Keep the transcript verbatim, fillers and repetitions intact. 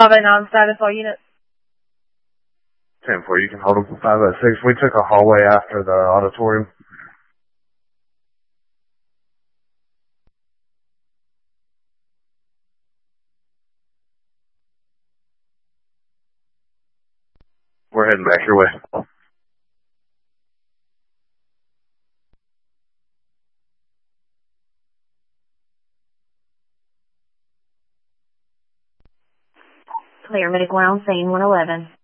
five oh nine status, all units. ten four, you can hold them for five oh six. We took a hallway after the auditorium. We're heading back your way. Clear, medical ground, scene one eleven.